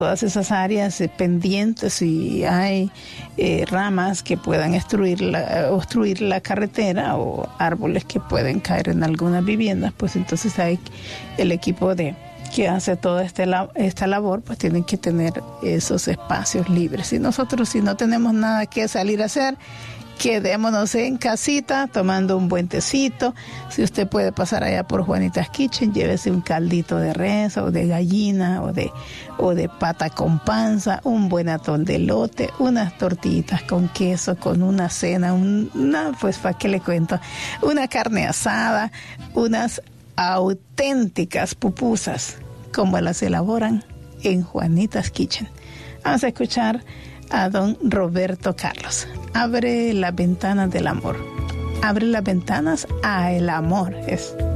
todas esas áreas pendientes y hay ramas que puedan obstruir la carretera o árboles que pueden caer en algunas viviendas, pues entonces hay el equipo que hace toda esta labor, pues tienen que tener esos espacios libres. Y nosotros, si no tenemos nada que salir a hacer, quedémonos en casita tomando un buen tecito. Si usted puede pasar allá por Juanitas Kitchen, llévese un caldito de res o de gallina o de pata con panza, un buen atol de elote, unas tortillitas con queso, con una cena, pues para qué le cuento, una carne asada, unas auténticas pupusas como las elaboran en Juanitas Kitchen. Vamos a escuchar a don Roberto Carlos. Abre las ventanas del amor. Abre las ventanas a el amor. Es